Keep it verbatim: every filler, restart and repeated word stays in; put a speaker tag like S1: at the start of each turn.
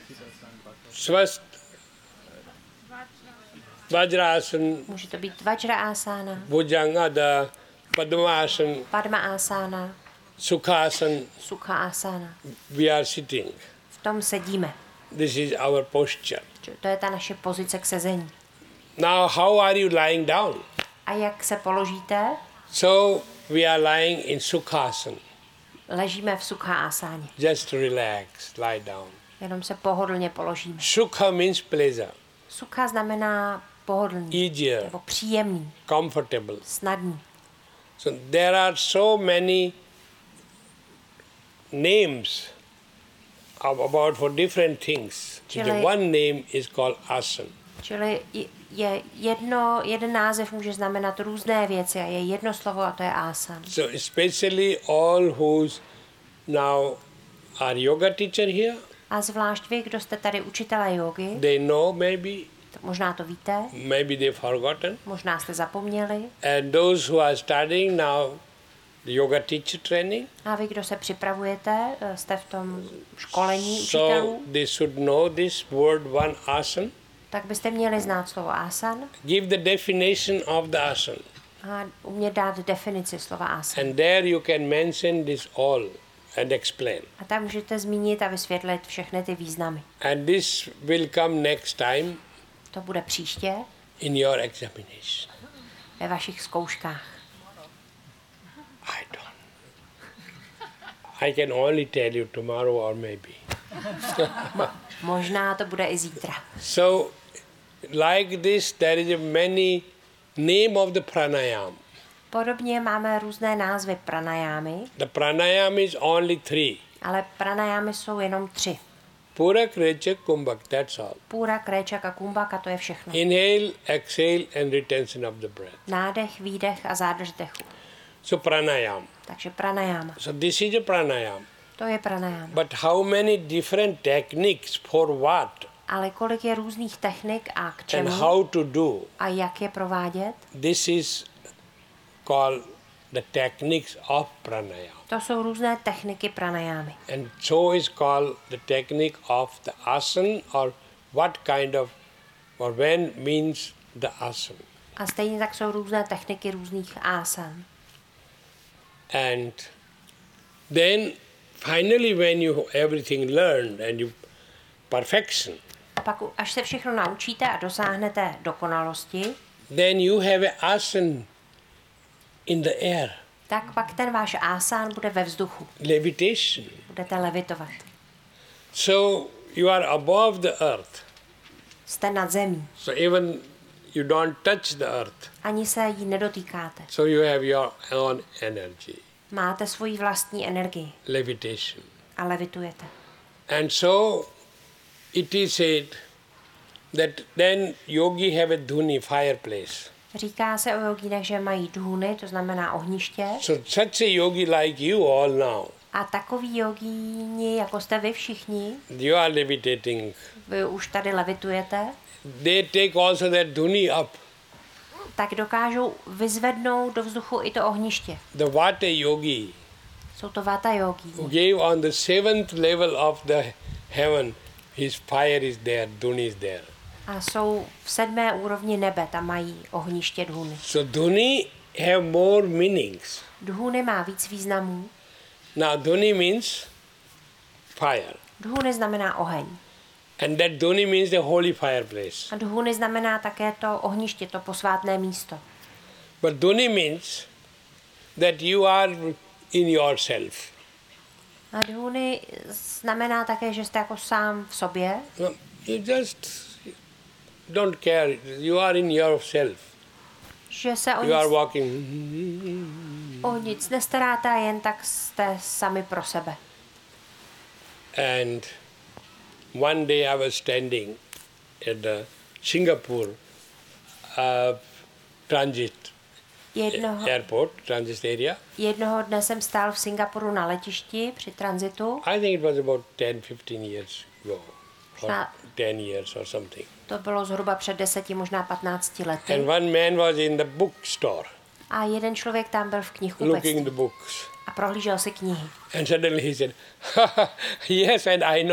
S1: Svast, Vajrasana,
S2: Může to být Vajrasana,
S1: Bhujangada, Padmasana,
S2: Padmasana,
S1: Sukhasana.
S2: Sukhasana.
S1: We are sitting.
S2: V tom sedíme.
S1: This is our posture.
S2: To je ta naše pozice k sezení.
S1: Now, how are you lying down?
S2: A jak se položíte?
S1: So, we are lying in Sukhasana.
S2: Ležíme v Sukhasáně.
S1: Just relax, lie down.
S2: Jenom se pohodlně položíme.
S1: Sukha means pleasure.
S2: Sukha znamená pohodlný,
S1: Easier,
S2: nebo příjemný,
S1: comfortable.
S2: snadný.
S1: So there are so many names about for different things.
S2: Čili-
S1: The one name is called asana.
S2: Čili je jedno, jeden název může znamenat různé věci a je jedno slovo a to je asan.
S1: So especially all who's now are yoga teacher here,
S2: A zvlášť vy, kdo jste tady učitelé jógy,
S1: they know maybe,
S2: možná to víte,
S1: maybe they've forgotten.
S2: možná jste zapomněli.
S1: And those who are studying now the yoga teacher training,
S2: A vy, kdo se připravujete, jste v tom školení
S1: so
S2: učitelů,
S1: they should know this word one asana.
S2: tak byste měli znát slovo asan
S1: Give the definition of the asana.
S2: a umět dát definici slova asan.
S1: And there you can mention this all and explain.
S2: A tam můžete zmínit a vysvětlit všechny ty významy.
S1: And this will come next time
S2: To bude příště
S1: in your examination.
S2: ve vašich zkouškách.
S1: I don't. I can only tell you tomorrow or maybe.
S2: Možná to bude i zítra.
S1: So, like this, there is a many name of the pranayam.
S2: Podobně máme různé názvy pranajámy,
S1: The pranayam is only three.
S2: ale pranajámy jsou jenom tři.
S1: Pura, Krecha, Kumbhak, that's all.
S2: Půra, kréčak a kumbhaka, to je všechno.
S1: Inhale, exhale and retention of the breath.
S2: Nádech, výdech a zádrž dechu.
S1: So pranayam.
S2: Takže pranayama.
S1: So this is a pranayam.
S2: To je pranayama.
S1: But how many different techniques for what
S2: Ale kolik je různých technik a k
S1: and
S2: čemu
S1: how to do,
S2: a jak je provádět,
S1: this is called the techniques of pranayam.
S2: to jsou různé techniky pranajámy.
S1: And so is called the technique of the asana, or what kind of, or when means the asana.
S2: A stejně tak jsou různé techniky různých asan.
S1: And then finally when you everything learned and you perfection,
S2: A pak, až se všechno naučíte a dosáhnete dokonalosti,
S1: then you have a asana in the air,
S2: tak pak ten váš asan bude ve vzduchu.
S1: levitation.
S2: Budete levitovat.
S1: So you are above the earth.
S2: Jste nad zemí.
S1: So even you don't touch the earth.
S2: Ani se jí nedotýkáte.
S1: So you have your own energy,
S2: Máte svoji vlastní energii
S1: levitation.
S2: a levitujete.
S1: And so it is said that then yogi have a dhuni, fireplace.
S2: Říká se o jogínech, že mají dhůny, to znamená ohniště.
S1: So such a yogi like you all now,
S2: A takový jogíni, jako jste vy všichni,
S1: you are levitating.
S2: vy už tady levitujete,
S1: They take also that dhuni up.
S2: tak dokážou vyzvednout do vzduchu i to ohniště.
S1: The vata yogi
S2: Jsou to vata jogíni.
S1: gave on the seventh level of the heaven, his fire is there, dhuni is there.
S2: A jsou v sedmé úrovni nebe, tam mají ohniště dhůny.
S1: So dhuni have more meanings.
S2: Dhůny má víc významů.
S1: Now dhuni means fire.
S2: Dhůny znamená oheň.
S1: And that dhuni means the holy fireplace.
S2: A dhůny znamená také to ohniště, to posvátné místo.
S1: But dhuni means that you are in yourself.
S2: A dhůny znamená také, že jste jako sám v sobě,
S1: No, you just don't care. You are in yourself.
S2: že se o
S1: You are
S2: nic,
S1: walking.
S2: o nic nestaráte a jen tak jste sami pro sebe.
S1: And one day I was standing at the Singapore uh, transit
S2: Jednoho,
S1: airport, transit area.
S2: jednoho dne jsem stál v Singapuru na letišti při tranzitu.
S1: I think it was about ten, fifteen years ago. Or
S2: Možná-
S1: ten years or something.
S2: To bylo zhruba před deseti, možná patnácti lety.
S1: And one man was in the bookstore
S2: A jeden člověk tam byl v
S1: looking
S2: knihkupectví
S1: the books.
S2: a prohlížel si knihy.
S1: And suddenly he said, yes, and I know